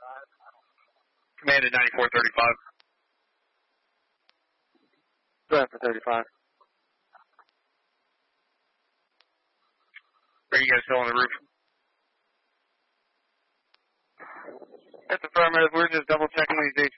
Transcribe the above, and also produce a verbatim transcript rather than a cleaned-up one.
Command at ninety-four thirty-five. Go ahead for thirty-five. Are you guys still on the roof? That's affirmative. We're just double checking these